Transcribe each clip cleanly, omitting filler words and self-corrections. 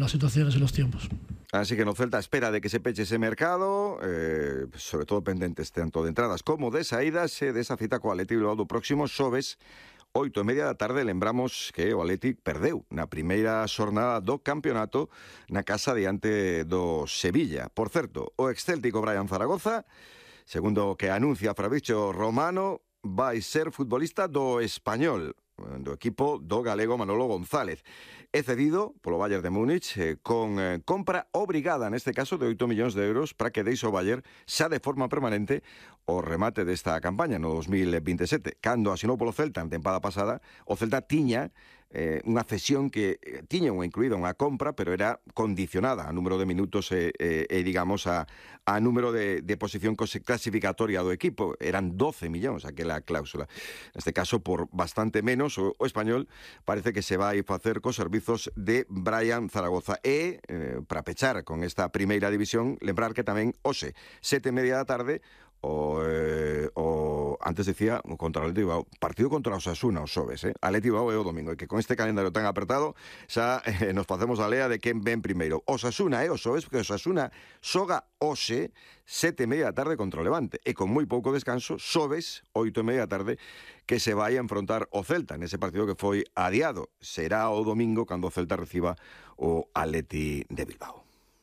las situaciones y los tiempos. Así que no Celta espera de que se peche ese mercado, sobre todo pendentes tanto de entradas como de saídas, desa cita co Athletic Bilbao do próximo xoves, 8:30 da tarde. Lembramos que o Athletic perdeu na primeira xornada do campeonato na casa diante do Sevilla. Por certo, o excéltico Brian Zaragoza, segundo o que anuncia Fabrizio Romano, vai ser futbolista do Español, do equipo do galego Manolo González. É cedido polo Bayern de Múnich con compra obrigada, neste caso, de 8 millóns de euros para que deixe o Bayern xa de forma permanente o remate desta campaña no 2027. Cando asinou polo Celta en tempada pasada, o Celta tiña unha cesión que tiña incluída unha compra, pero era condicionada a número de minutos digamos, a número de posición clasificatoria do equipo. Eran 12 millóns aquela cláusula. Neste caso, por bastante menos, o Español parece que se vai facer cos servizos de Brian Zaragoza. E, para pechar con esta primeira división, lembrar que tamén hoxe, 7:30 da tarde, antes decía contra o Athletic Bilbao, partido contra o Osasuna o xoves, Athletic Bilbao é o domingo, e que con este calendario tan apretado xa nos facemos a lea de quen ven primeiro. Osasuna é o xoves, porque Osasuna xoga hoxe 7:30 da tarde contra o Levante, e con moi pouco descanso, xoves 8:30 da tarde, que se vai a enfrontar o Celta nese partido que foi adiado. Será o domingo cando o Celta reciba o Athletic de Bilbao.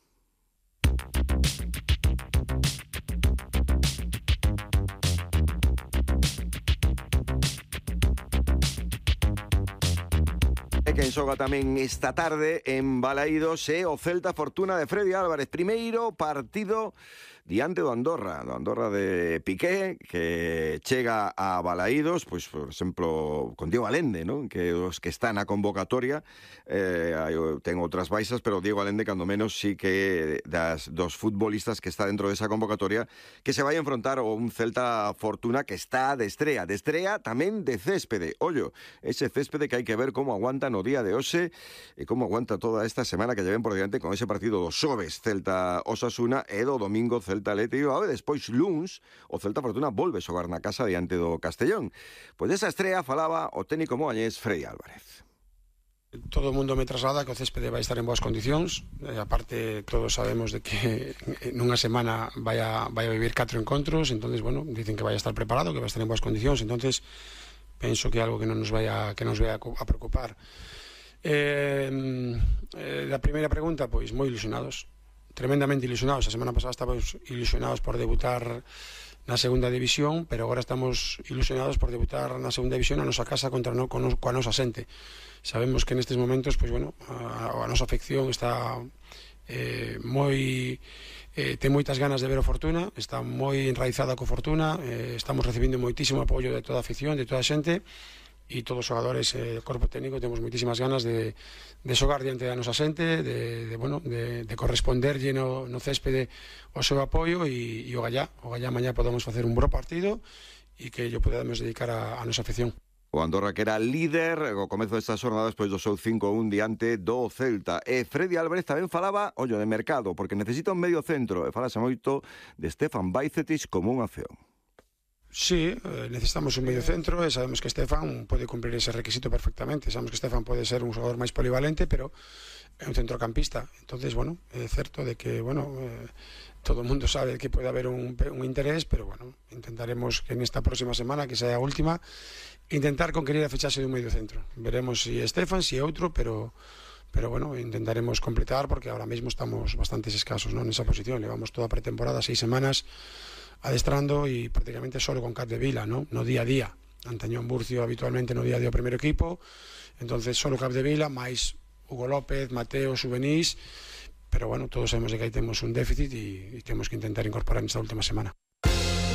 Quen xoga tamén esta tarde en Balaídos é o Celta Fortuna de Freddy Álvarez. Primeiro partido diante do Andorra de Piqué, que chega a Balaídos, pois, por exemplo, con Diego Allende, non? Que os que están na convocatoria, ten outras baixas, pero Diego Allende, cando menos, sí que dos futbolistas que está dentro desa convocatoria, que se vai a enfrontar a un Celta Fortuna que está de estrea tamén de céspede. Ollo, ese céspede que hai que ver como aguanta no día de hoxe e como aguanta toda esta semana que lleven por diante con ese partido do xoves Celta Osasuna e do domingo Celta Athletic Bilbao, e despois luns o Celta Fortuna volve xogar na casa diante do Castellón. Pois desa estrea falaba o técnico moañés Freddy Álvarez. Todo o mundo me traslada que o céspede vai estar en boas condicións, aparte todos sabemos de que nunha semana vai a vivir 4 encontros, entonces, bueno, dicen que vai a estar preparado, que vai a estar en boas condicións, entonces penso que é algo que non nos vai a preocupar. Da primeira pregunta, pois moi ilusionados, tremendamente ilusionados. A semana pasada estábamos ilusionados por debutar na segunda división, pero agora estamos ilusionados por debutar na segunda división a nosa casa coa nosa xente. Sabemos que nestes momentos, pois bueno, a nosa afección está ten moitas ganas de ver o Fortuna, está moi enraizada co Fortuna, estamos recibindo moitísimo apoio de toda a afición, de toda a xente, e todos os xogadores, o corpo técnico, temos moitísimas ganas de xogar diante da nosa xente, de corresponderlle no céspede o seu apoio, e o gallá mañá podemos facer un bo partido e que yo podemos dedicar a nosa afición. O Andorra, que era líder ao comezo desta xornada, despois do seu 5-1 diante do Celta. E Freddy Álvarez tamén falaba, de mercado, porque necesita un medio centro, e falase moito de Stefan Bajcetic como unha opción. Sí, necesitamos un medio centro, e sabemos que Stefan pode cumprir ese requisito perfectamente. Sabemos que Stefan pode ser un xogador máis polivalente, pero é un centrocampista. Entonces, bueno, é certo de que, todo o mundo sabe que pode haber un interés, pero, intentaremos que nesta próxima semana, que sea a última, intentar conquerir a fechaxe dun medio centro. Veremos si é Stefan, si é outro, pero intentaremos completar, porque ahora mesmo estamos bastante escasos, ¿no?, nesa posición. Levamos toda a pretemporada, 6 semanas adestrando, e prácticamente solo con Capdevila, no día a día. Antañón Burcio habitualmente no día a día o primeiro equipo, entonces solo Capdevila, máis Hugo López, Mateo, Subenís, pero todos sabemos de que aí temos un déficit e temos que intentar incorporar nesta última semana.